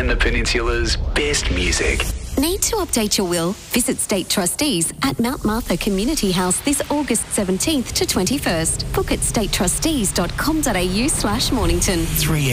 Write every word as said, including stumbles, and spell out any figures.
the Peninsula's best music. Need to update your will? Visit State Trustees at Mount Martha Community House this August seventeenth to twenty-first. Book at state trustees dot com dot a u slash Mornington. three